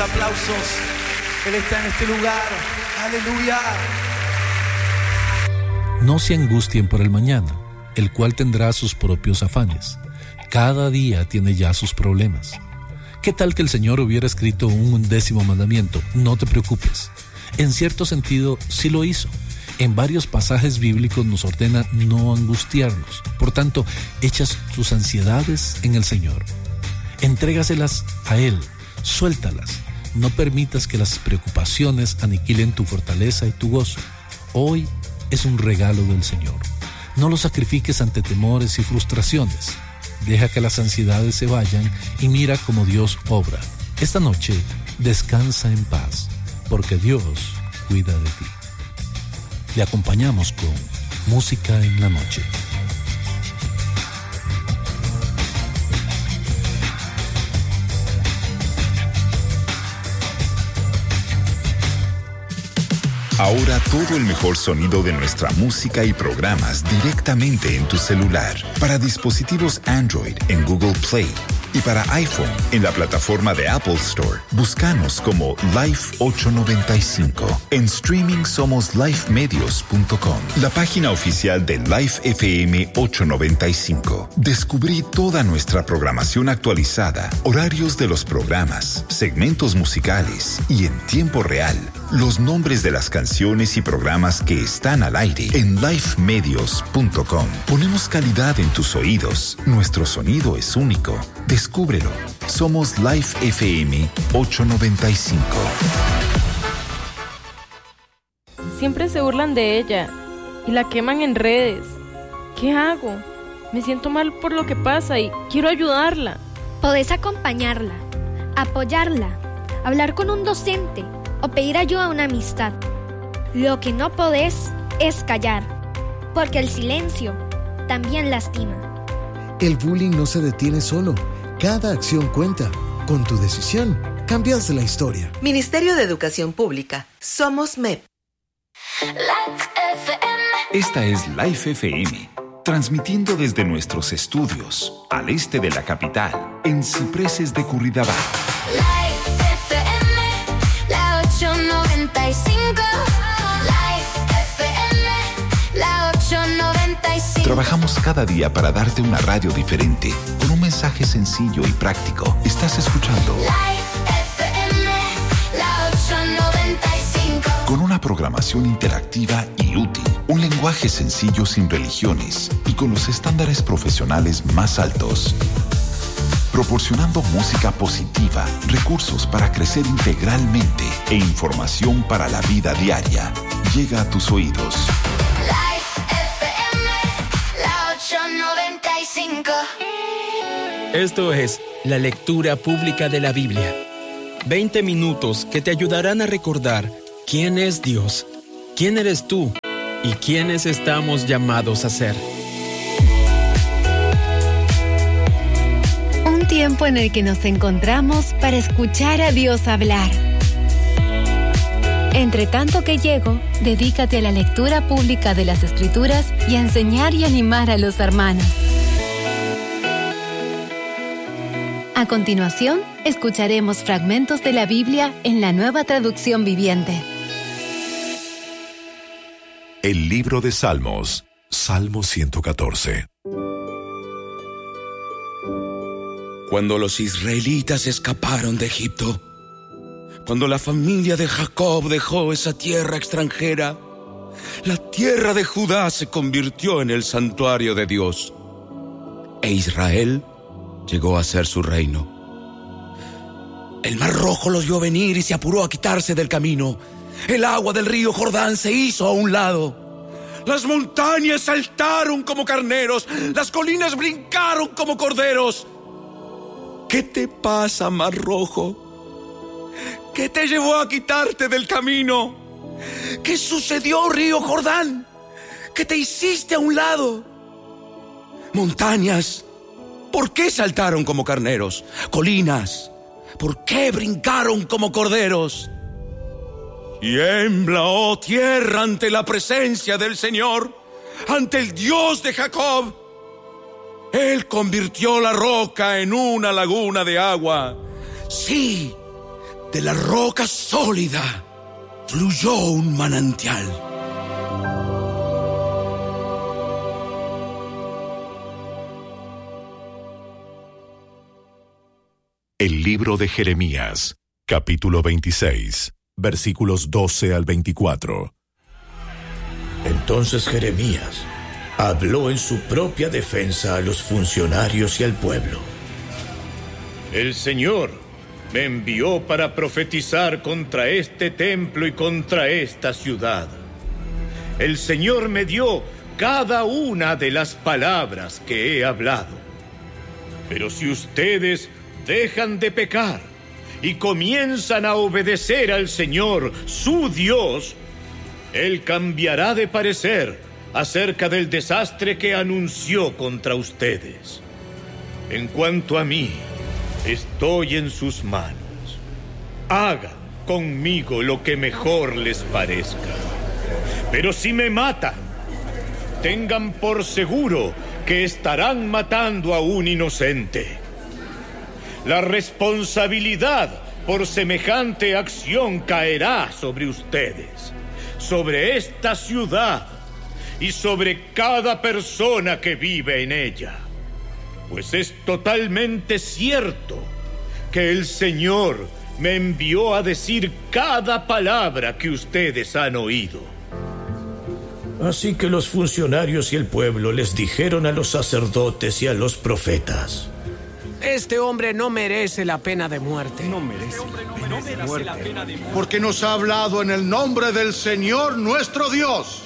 aplausos. Él está en este lugar. Aleluya. No se angustien por el mañana, el cual tendrá sus propios afanes. Cada día tiene ya sus problemas. ¿Qué tal que el Señor hubiera escrito un 10º mandamiento? No te preocupes. En cierto sentido, sí lo hizo. En varios pasajes bíblicos nos ordena no angustiarnos. Por tanto, echas tus ansiedades en el Señor. Entrégaselas a Él. Suéltalas. No permitas que las preocupaciones aniquilen tu fortaleza y tu gozo. Hoy es un regalo del Señor. No lo sacrifiques ante temores y frustraciones. Deja que las ansiedades se vayan y mira cómo Dios obra. Esta noche, descansa en paz, porque Dios cuida de ti. Le acompañamos con Música en la Noche. Ahora todo el mejor sonido de nuestra música y programas directamente en tu celular. Para dispositivos Android en Google Play y para iPhone en la plataforma de Apple Store. Búscanos como Life 895. En streaming somos lifemedios.com, la página oficial de Life FM 895. Descubrí toda nuestra programación actualizada, horarios de los programas, segmentos musicales y en tiempo real, los nombres de las canciones y programas que están al aire en lifemedios.com. Ponemos calidad en tus oídos. Nuestro sonido es único. Descúbrelo. Somos Life FM 895. Siempre se burlan de ella y la queman en redes. ¿Qué hago? Me siento mal por lo que pasa y quiero ayudarla. Podés acompañarla, apoyarla, hablar con un docente o pedir ayuda a una amistad. Lo que no podés es callar, porque el silencio también lastima. El bullying no se detiene solo. Cada acción cuenta. Con tu decisión, cambias la historia. Ministerio de Educación Pública. Somos MEP. Esta es Life FM, transmitiendo desde nuestros estudios, al este de la capital, en Cipreses de Curridabat. Life FM, la 895. Life FM, la 895. Trabajamos cada día para darte una radio diferente, con un mensaje sencillo y práctico. Estás escuchando Life FM, la 895. Con una programación interactiva y útil, un lenguaje sencillo sin religiones y con los estándares profesionales más altos. Proporcionando música positiva, recursos para crecer integralmente e información para la vida diaria. Llega a tus oídos. Life FM, la 895. Esto es la lectura pública de la Biblia. 20 minutos que te ayudarán a recordar quién es Dios, quién eres tú y quiénes estamos llamados a ser. Un tiempo en el que nos encontramos para escuchar a Dios hablar. Entre tanto que llego, dedícate a la lectura pública de las Escrituras y a enseñar y animar a los hermanos. A continuación, escucharemos fragmentos de la Biblia en la Nueva Traducción Viviente. El libro de Salmos, Salmo 114. Cuando los israelitas escaparon de Egipto, cuando la familia de Jacob dejó esa tierra extranjera, la tierra de Judá se convirtió en el santuario de Dios, e Israel llegó a ser su reino. El Mar Rojo los vio venir y se apuró a quitarse del camino. El agua del río Jordán se hizo a un lado. Las montañas saltaron como carneros, las colinas brincaron como corderos. ¿Qué te pasa, Mar Rojo? ¿Qué te llevó a quitarte del camino? ¿Qué sucedió, río Jordán? ¿Qué te hiciste a un lado? Montañas, ¿por qué saltaron como carneros? Colinas, ¿por qué brincaron como corderos? Tiembla, oh tierra, ante la presencia del Señor, ante el Dios de Jacob. Él convirtió la roca en una laguna de agua. Sí, De la roca sólida fluyó un manantial. El libro de Jeremías, capítulo 26, versículos 12 al 24. Entonces Jeremías habló en su propia defensa a los funcionarios y al pueblo. El Señor me envió para profetizar contra este templo y contra esta ciudad. El Señor me dio cada una de las palabras que he hablado. Pero si ustedes dejan de pecar y comienzan a obedecer al Señor, su Dios, Él cambiará de parecer acerca del desastre que anunció contra ustedes. En cuanto a mí, estoy en sus manos. Hagan conmigo lo que mejor les parezca. Pero si me matan, tengan por seguro que estarán matando a un inocente. La responsabilidad por semejante acción caerá sobre ustedes, sobre esta ciudad y sobre cada persona que vive en ella. Pues es totalmente cierto que el Señor me envió a decir cada palabra que ustedes han oído. Así que los funcionarios y el pueblo les dijeron a los sacerdotes y a los profetas: este hombre no merece la pena de muerte. No merece la pena de muerte. Porque nos ha hablado en el nombre del Señor nuestro Dios.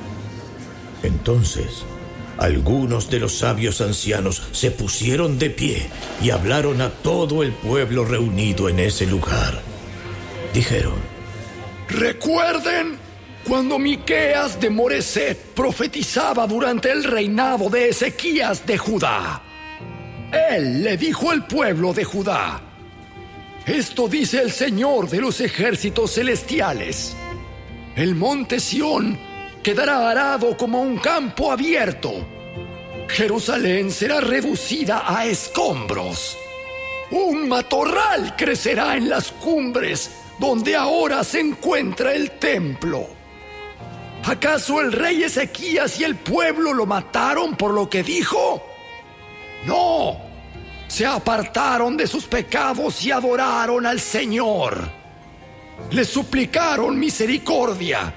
Entonces, algunos de los sabios ancianos se pusieron de pie y hablaron a todo el pueblo reunido en ese lugar. Dijeron: recuerden cuando Miqueas de Moreset profetizaba durante el reinado de Ezequías de Judá. Él le dijo al pueblo de Judá: esto dice el Señor de los ejércitos celestiales: el monte Sión quedará arado como un campo abierto. Jerusalén será reducida a escombros. Un matorral crecerá en las cumbres donde ahora se encuentra el templo. ¿Acaso el rey Ezequías y el pueblo lo mataron por lo que dijo? No, se apartaron de sus pecados y adoraron al Señor. Le suplicaron misericordia.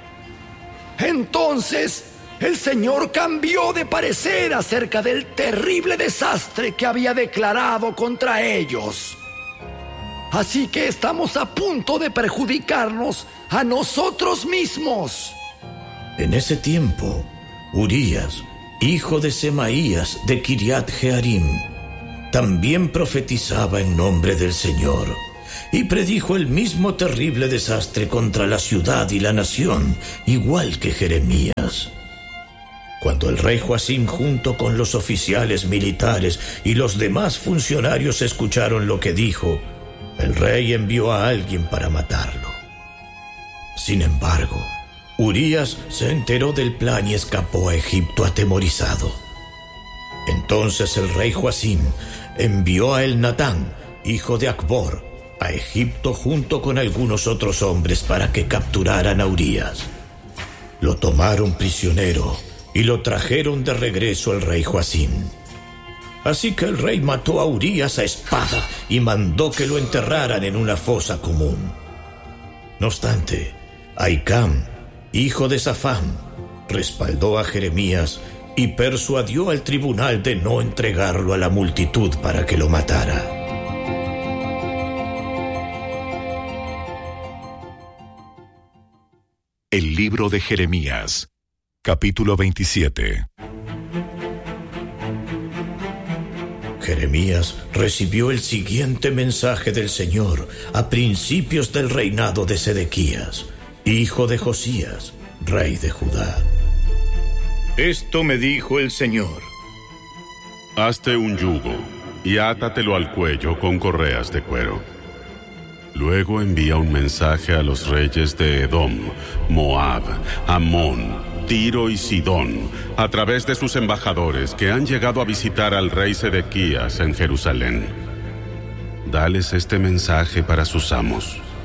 Entonces, el Señor cambió de parecer acerca del terrible desastre que había declarado contra ellos. Así que estamos a punto de perjudicarnos a nosotros mismos. En ese tiempo, Urías, hijo de Semaías de Kiriat Jearim, también profetizaba en nombre del Señor y predijo el mismo terrible desastre contra la ciudad y la nación, igual que Jeremías. Cuando el rey Joacim, junto con los oficiales militares y los demás funcionarios, escucharon lo que dijo, el rey envió a alguien para matarlo. Sin embargo, Urías se enteró del plan y escapó a Egipto atemorizado. Entonces el rey Joacim envió a Elnatán, hijo de Acbor, a Egipto junto con algunos otros hombres para que capturaran a Urías. Lo tomaron prisionero y lo trajeron de regreso al rey Joacim. Así que el rey mató a Urías a espada y mandó que lo enterraran en una fosa común. No obstante, Ahicam, hijo de Safán, respaldó a Jeremías y persuadió al tribunal de no entregarlo a la multitud para que lo matara. El libro de Jeremías, capítulo 27. Jeremías recibió el siguiente mensaje del Señor a principios del reinado de Sedequías, hijo de Josías, rey de Judá. Esto me dijo el Señor: hazte un yugo y átatelo al cuello con correas de cuero. Luego envía un mensaje a los reyes de Edom, Moab, Amón, Tiro y Sidón, a través de sus embajadores que han llegado a visitar al rey Sedequías en Jerusalén. Dales este mensaje para sus amos.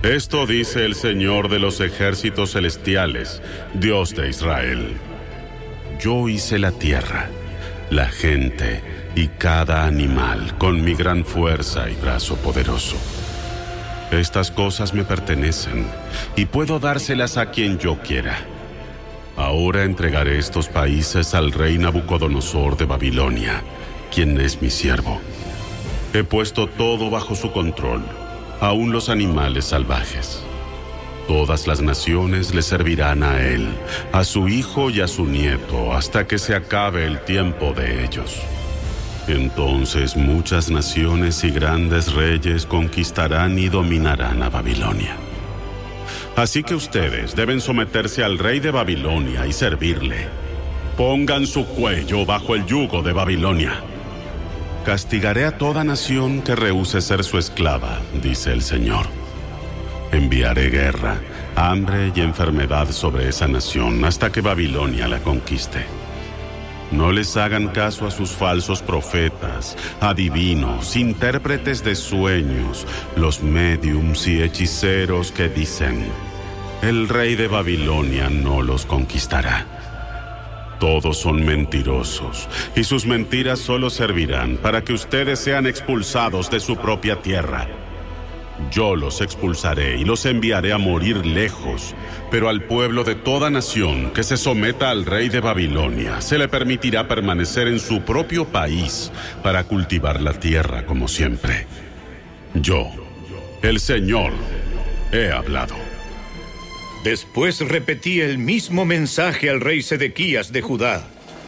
Esto dice el Señor de los ejércitos celestiales, Dios de Israel. Yo hice la tierra, la gente y cada animal con mi gran fuerza y brazo poderoso. Estas cosas me pertenecen y puedo dárselas a quien yo quiera. Ahora entregaré estos países al rey Nabucodonosor de Babilonia, quien es mi siervo. He puesto todo bajo su control, aún los animales salvajes. Todas las naciones le servirán a él, a su hijo y a su nieto, hasta que se acabe el tiempo de ellos. Entonces muchas naciones y grandes reyes conquistarán y dominarán a Babilonia. Así que ustedes deben someterse al rey de Babilonia y servirle. Pongan su cuello bajo el yugo de Babilonia. Castigaré a toda nación que rehúse ser su esclava, dice el Señor. Enviaré guerra, hambre y enfermedad sobre esa nación hasta que Babilonia la conquiste. No les hagan caso a sus falsos profetas, adivinos, intérpretes de sueños, los médiums y hechiceros que dicen: el rey de Babilonia no los conquistará. Todos son mentirosos, y sus mentiras solo servirán para que ustedes sean expulsados de su propia tierra. Yo los expulsaré y los enviaré a morir lejos, pero al pueblo de toda nación que se someta al rey de Babilonia se le permitirá permanecer en su propio país para cultivar la tierra como siempre. Yo, el Señor, he hablado. Después repetí el mismo mensaje al rey Sedequías de Judá.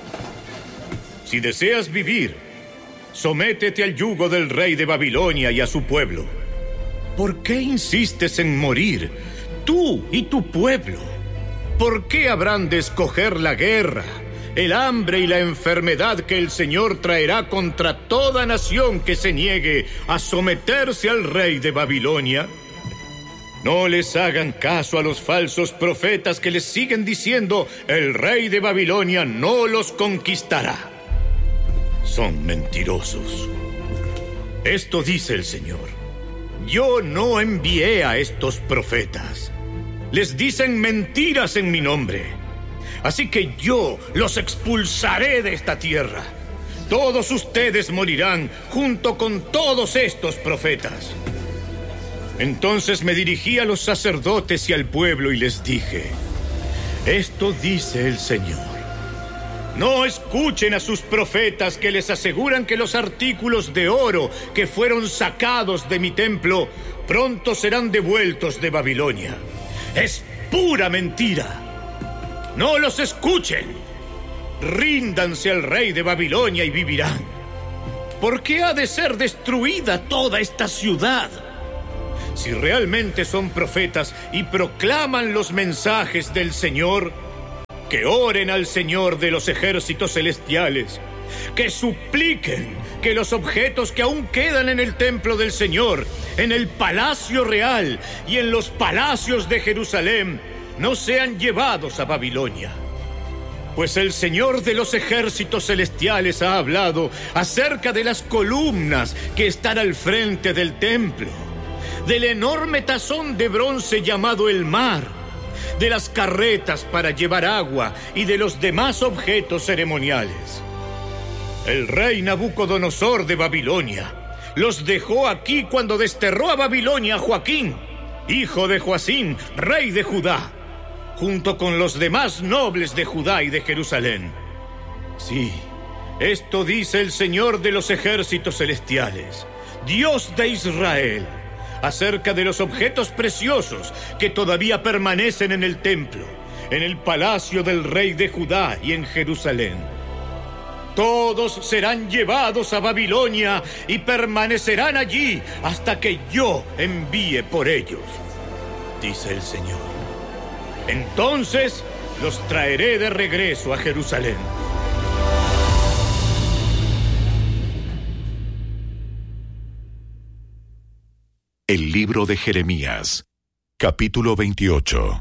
Si deseas vivir, sométete al yugo del rey de Babilonia y a su pueblo. ¿Por qué insistes en morir, tú y tu pueblo? ¿Por qué habrán de escoger la guerra, el hambre y la enfermedad que el Señor traerá contra toda nación que se niegue a someterse al rey de Babilonia? No les hagan caso a los falsos profetas que les siguen diciendo: el rey de Babilonia no los conquistará. Son mentirosos. Esto dice el Señor: yo no envié a estos profetas. Les dicen mentiras en mi nombre. Así que yo los expulsaré de esta tierra. Todos ustedes morirán junto con todos estos profetas. Entonces me dirigí a los sacerdotes y al pueblo y les dije: esto dice el Señor. No escuchen a sus profetas que les aseguran que los artículos de oro que fueron sacados de mi templo pronto serán devueltos de Babilonia. Es pura mentira. No los escuchen. Ríndanse al rey de Babilonia y vivirán. ¿Por qué ha de ser destruida toda esta ciudad? Si realmente son profetas y proclaman los mensajes del Señor, que oren al Señor de los ejércitos celestiales, que supliquen que los objetos que aún quedan en el templo del Señor, en el palacio real y en los palacios de Jerusalén, no sean llevados a Babilonia. Pues el Señor de los ejércitos celestiales ha hablado acerca de las columnas que están al frente del templo, del enorme tazón de bronce llamado el mar, de las carretas para llevar agua y de los demás objetos ceremoniales. El rey Nabucodonosor de Babilonia los dejó aquí cuando desterró a Babilonia a Joaquín, hijo de Joacim, rey de Judá, junto con los demás nobles de Judá y de Jerusalén. Sí, esto dice el Señor de los ejércitos celestiales, Dios de Israel, acerca de los objetos preciosos que todavía permanecen en el templo, en el palacio del rey de Judá y en Jerusalén. Todos serán llevados a Babilonia y permanecerán allí hasta que yo envíe por ellos, dice el Señor. Entonces los traeré de regreso a Jerusalén. El libro de Jeremías, capítulo 28.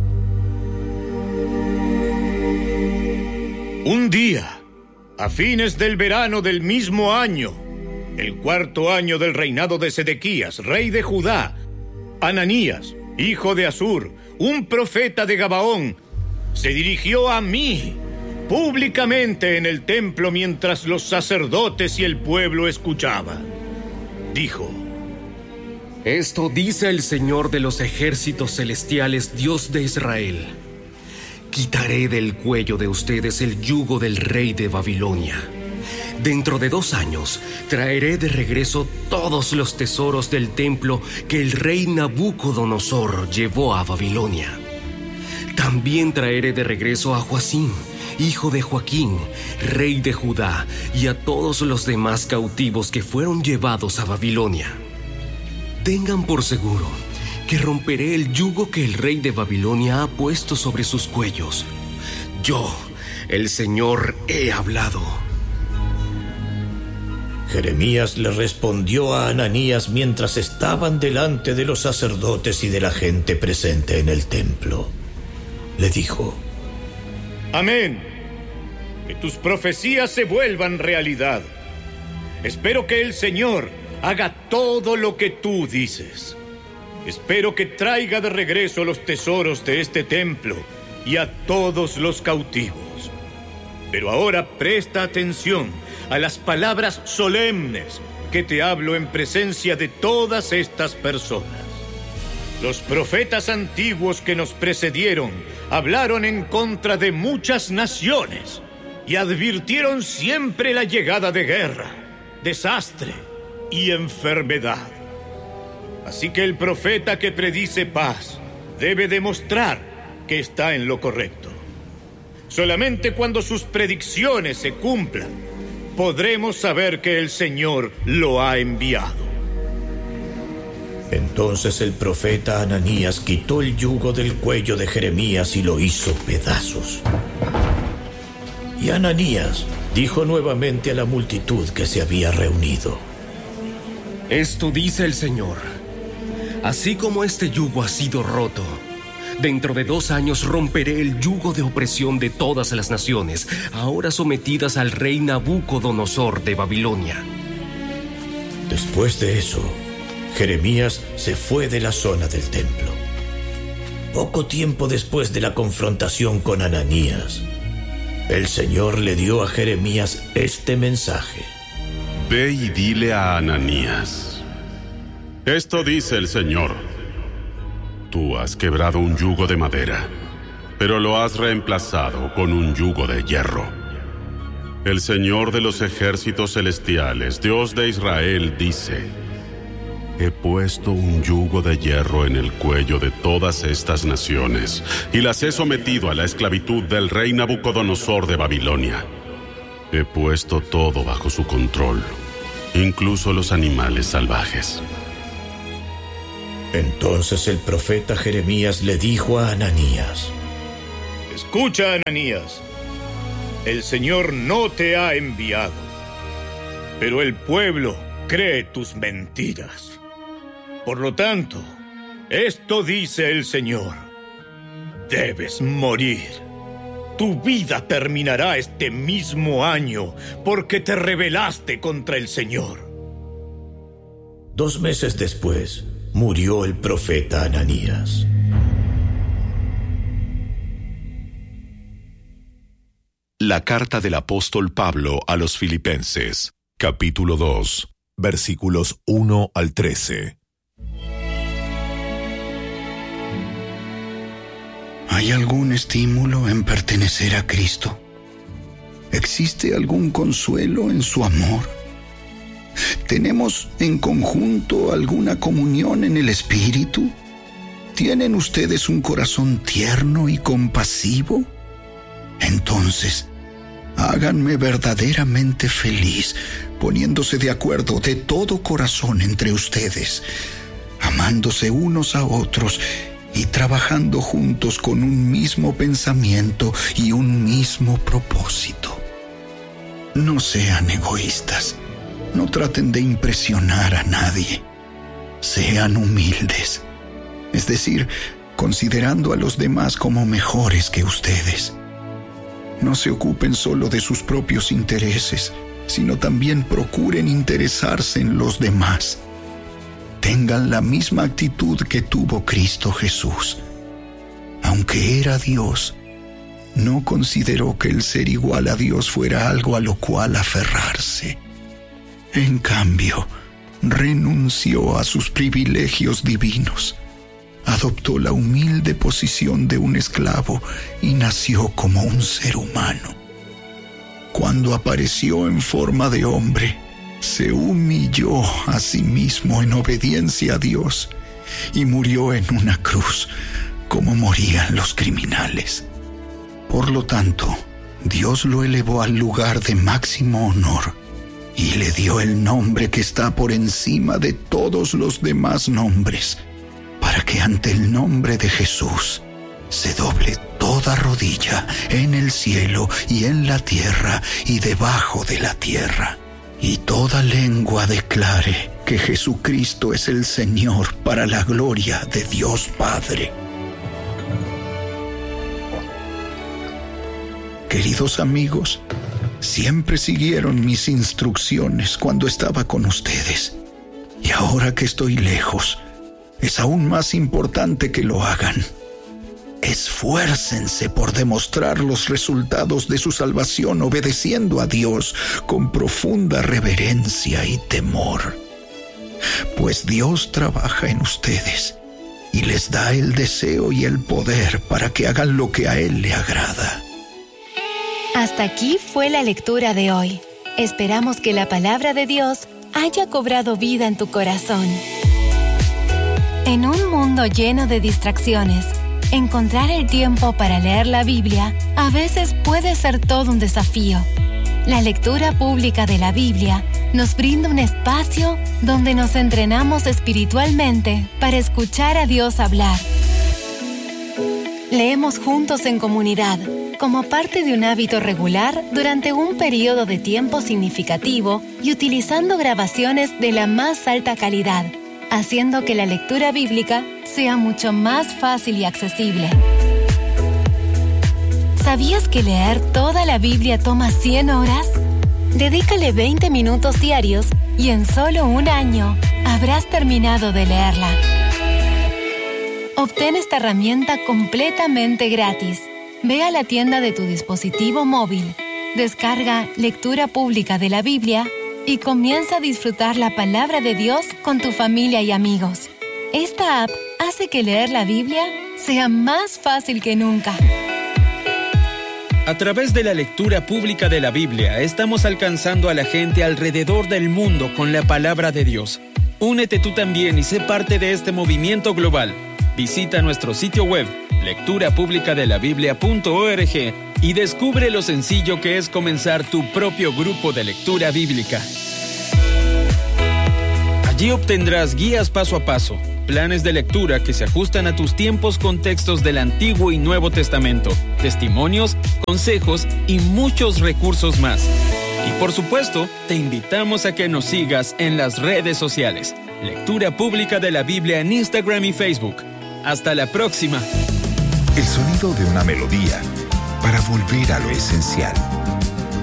Un día, a fines del verano del mismo año, el cuarto año del reinado de Sedequías, rey de Judá, Ananías, hijo de Azur, un profeta de Gabaón, se dirigió a mí públicamente en el templo mientras los sacerdotes y el pueblo escuchaban. Dijo: Esto dice el Señor de los ejércitos celestiales, Dios de Israel. Quitaré del cuello de ustedes el yugo del rey de Babilonia. Dentro de 2 años traeré de regreso todos los tesoros del templo que el rey Nabucodonosor llevó a Babilonia. También traeré de regreso a Joacim, hijo de Joaquín, rey de Judá, y a todos los demás cautivos que fueron llevados a Babilonia. Tengan por seguro que romperé el yugo que el rey de Babilonia ha puesto sobre sus cuellos. Yo, el Señor, he hablado. Jeremías le respondió a Ananías mientras estaban delante de los sacerdotes y de la gente presente en el templo. Le dijo: Amén. Que tus profecías se vuelvan realidad. Espero que el Señor haga todo lo que tú dices. Espero que traiga de regreso los tesoros de este templo y a todos los cautivos. Pero ahora presta atención a las palabras solemnes que te hablo en presencia de todas estas personas. Los profetas antiguos que nos precedieron hablaron en contra de muchas naciones y advirtieron siempre la llegada de guerra, desastre y enfermedad. Así que el profeta que predice paz debe demostrar que está en lo correcto. Solamente cuando sus predicciones se cumplan, podremos saber que el Señor lo ha enviado. Entonces el profeta Ananías quitó el yugo del cuello de Jeremías y lo hizo pedazos. Y Ananías dijo nuevamente a la multitud que se había reunido: Esto dice el Señor: así como este yugo ha sido roto, dentro de 2 años romperé el yugo de opresión de todas las naciones, ahora sometidas al rey Nabucodonosor de Babilonia. Después de eso, Jeremías se fue de la zona del templo. Poco tiempo después de la confrontación con Ananías, el Señor le dio a Jeremías este mensaje: Ve y dile a Ananías: esto dice el Señor. Tú has quebrado un yugo de madera, pero lo has reemplazado con un yugo de hierro. El Señor de los ejércitos celestiales, Dios de Israel, dice: he puesto un yugo de hierro en el cuello de todas estas naciones y las he sometido a la esclavitud del rey Nabucodonosor de Babilonia. He puesto todo bajo su control, incluso los animales salvajes. Entonces el profeta Jeremías le dijo a Ananías: Escucha, Ananías, el Señor no te ha enviado, pero el pueblo cree tus mentiras. Por lo tanto, esto dice el Señor: debes morir. Tu vida terminará este mismo año porque te rebelaste contra el Señor. 2 meses después, murió el profeta Ananías. La carta del apóstol Pablo a los Filipenses, capítulo 2, versículos 1 al 13. ¿Hay algún estímulo en pertenecer a Cristo? ¿Existe algún consuelo en su amor? ¿Tenemos en conjunto alguna comunión en el Espíritu? ¿Tienen ustedes un corazón tierno y compasivo? Entonces, háganme verdaderamente feliz, poniéndose de acuerdo de todo corazón entre ustedes, amándose unos a otros y trabajando juntos con un mismo pensamiento y un mismo propósito. No sean egoístas. No traten de impresionar a nadie. Sean humildes, es decir, considerando a los demás como mejores que ustedes. No se ocupen solo de sus propios intereses, sino también procuren interesarse en los demás. tengan la misma actitud que tuvo Cristo Jesús. Aunque era Dios, no consideró que el ser igual a Dios fuera algo a lo cual aferrarse. En cambio, renunció a sus privilegios divinos, adoptó la humilde posición de un esclavo y nació como un ser humano. Cuando apareció en forma de hombre, se humilló a sí mismo en obediencia a Dios y murió en una cruz, como morían los criminales. Por lo tanto, Dios lo elevó al lugar de máximo honor y le dio el nombre que está por encima de todos los demás nombres, para que ante el nombre de Jesús se doble toda rodilla en el cielo y en la tierra y debajo de la tierra, y toda lengua declare que Jesucristo es el Señor, para la gloria de Dios Padre. Queridos amigos, siempre siguieron mis instrucciones cuando estaba con ustedes, y ahora que estoy lejos, es aún más importante que lo hagan. Esfuércense por demostrar los resultados de su salvación obedeciendo a Dios con profunda reverencia y temor. Pues Dios trabaja en ustedes y les da el deseo y el poder para que hagan lo que a Él le agrada. Hasta aquí fue la lectura de hoy. Esperamos que la palabra de Dios haya cobrado vida en tu corazón. En un mundo lleno de distracciones, encontrar el tiempo para leer la Biblia a veces puede ser todo un desafío. La lectura pública de la Biblia nos brinda un espacio donde nos entrenamos espiritualmente para escuchar a Dios hablar. Leemos juntos en comunidad, como parte de un hábito regular durante un periodo de tiempo significativo y utilizando grabaciones de la más alta calidad, haciendo que la lectura bíblica sea mucho más fácil y accesible. ¿Sabías que leer toda la Biblia toma 100 horas? Dedícale 20 minutos diarios y en solo un año habrás terminado de leerla. Obtén esta herramienta completamente gratis. Ve a la tienda de tu dispositivo móvil, descarga Lectura Pública de la Biblia y comienza a disfrutar la palabra de Dios con tu familia y amigos. Esta app hace que leer la Biblia sea más fácil que nunca. A través de la lectura pública de la Biblia, estamos alcanzando a la gente alrededor del mundo con la palabra de Dios. Únete tú también y sé parte de este movimiento global. Visita nuestro sitio web, lecturapublicadelabiblia.org, y descubre lo sencillo que es comenzar tu propio grupo de lectura bíblica. Allí obtendrás guías paso a paso, planes de lectura que se ajustan a tus tiempos con textos del Antiguo y Nuevo Testamento, testimonios, consejos y muchos recursos más. Y por supuesto, te invitamos a que nos sigas en las redes sociales. Lectura Pública de la Biblia en Instagram y Facebook. Hasta la próxima. El sonido de una melodía para volver a lo esencial.